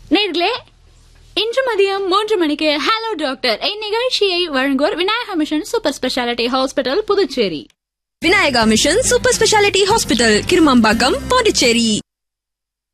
நேர்களே, இன்று மதியம் 3 மணிக்கு ஹலோ டாக்டர் இந்நிகழ்ச்சியை வழங்குவோர் Vinayaka mission super speciality hospital, Puducherry. Vinayaka mission super speciality hospital, Kirumampakkam, Pondicherry.